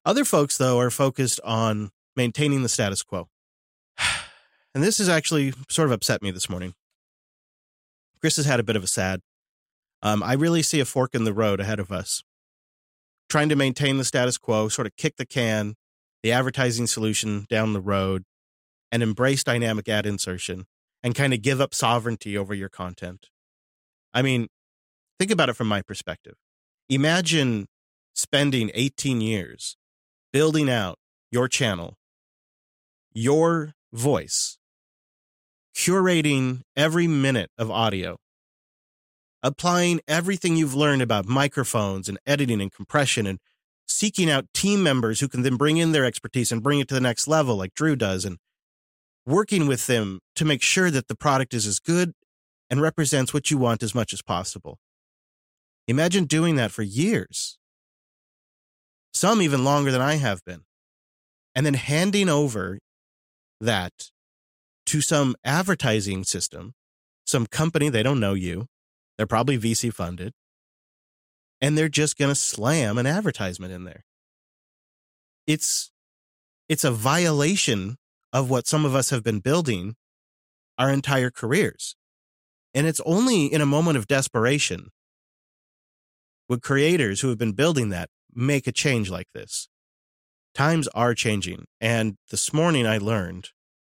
Other folks, though, are focused on maintaining the status quo. And this has actually sort of upset me this morning. Chris has had a bit of a sad. I really see a fork in the road ahead of us. Trying to maintain the status quo, sort of kick the can, the advertising solution down the road, and embrace dynamic ad insertion, and kind of give up sovereignty over your content. I mean, think about it from my perspective. Imagine spending 18 years building out your channel, your voice, curating every minute of audio, applying everything you've learned about microphones and editing and compression, and seeking out team members who can then bring in their expertise and bring it to the next level like Drew does, and working with them to make sure that the product is as good and represents what you want as much as possible. Imagine doing that for years, some even longer than I have been, and then handing over that to some advertising system, some company, they don't know you, they're probably VC funded, and they're just going to slam an advertisement in there. It's a violation of what some of us have been building our entire careers. And it's only in a moment of desperation would creators who have been building that make a change like this. Times are changing. And this morning I learned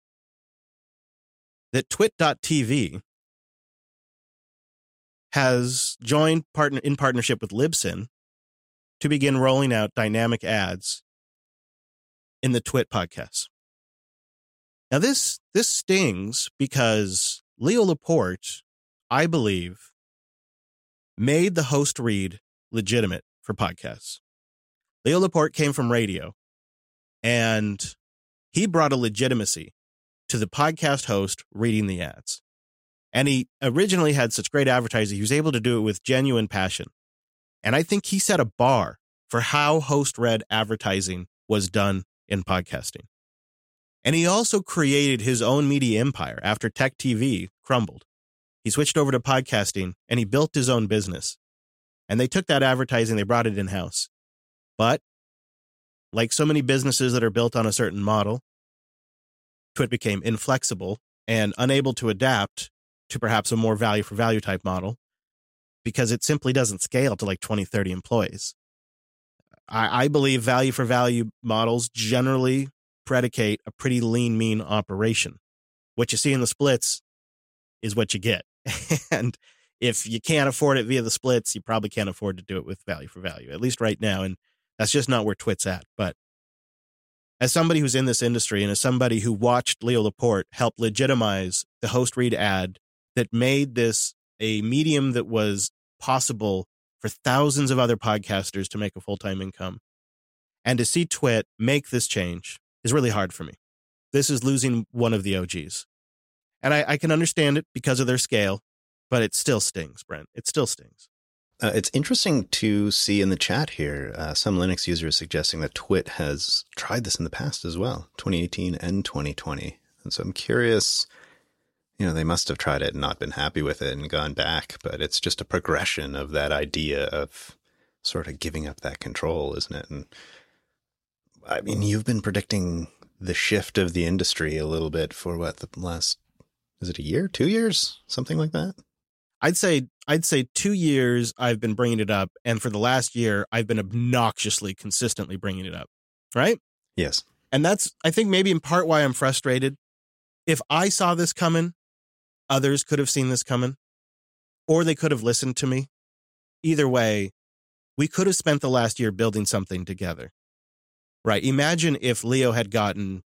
that Twit.tv has joined in partnership with Libsyn to begin rolling out dynamic ads in the Twit podcasts. Now, this stings because Leo Laporte, I believe, made the host read legitimate for podcasts. Leo Laporte came from radio, and he brought a legitimacy to the podcast host reading the ads. And he originally had such great advertising, he was able to do it with genuine passion. And I think he set a bar for how host-read advertising was done in podcasting. And he also created his own media empire after Tech TV crumbled. He switched over to podcasting, and he built his own business. And they took that advertising, they brought it in-house. But like so many businesses that are built on a certain model, Twit became inflexible and unable to adapt to perhaps a more value for value type model because it simply doesn't scale to like 20, 30 employees. I believe value for value models generally predicate a pretty lean, mean operation. What you see in the splits is what you get. And if you can't afford it via the splits, you probably can't afford to do it with value for value, at least right now. And that's just not where Twit's at. But as somebody who's in this industry and as somebody who watched Leo Laporte help legitimize the host read ad that made this a medium that was possible for thousands of other podcasters to make a full-time income, and to see Twit make this change is really hard for me. This is losing one of the OGs. And I can understand it because of their scale, but it still stings, Brent. It still stings. It's interesting to see in the chat here, some Linux users suggesting that Twit has tried this in the past as well, 2018 and 2020. And so I'm curious, they must have tried it and not been happy with it and gone back, but it's just a progression of that idea of sort of giving up that control, isn't it? And I mean, you've been predicting the shift of the industry a little bit for what, the last, is it a year, 2 years, something like that? I'd say 2 years I've been bringing it up, and for the last year I've been obnoxiously, consistently bringing it up, right? Yes. And that's, I think, maybe in part why I'm frustrated. If I saw this coming, others could have seen this coming, or they could have listened to me. Either way, we could have spent the last year building something together, right? Imagine if Leo had gotten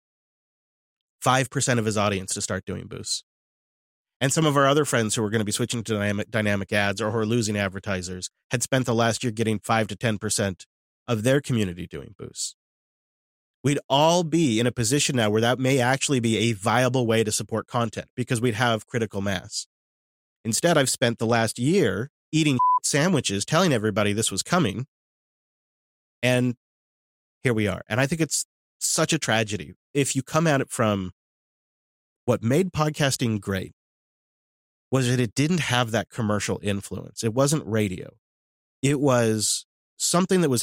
5% of his audience to start doing boosts. And some of our other friends who are going to be switching to dynamic ads or who are losing advertisers had spent the last year getting 5 to 10% of their community doing boosts. We'd all be in a position now where that may actually be a viable way to support content because we'd have critical mass. Instead, I've spent the last year eating sandwiches, telling everybody this was coming. And here we are. And I think it's such a tragedy. If you come at it from what made podcasting great, was that it didn't have that commercial influence. It wasn't radio. It was something that was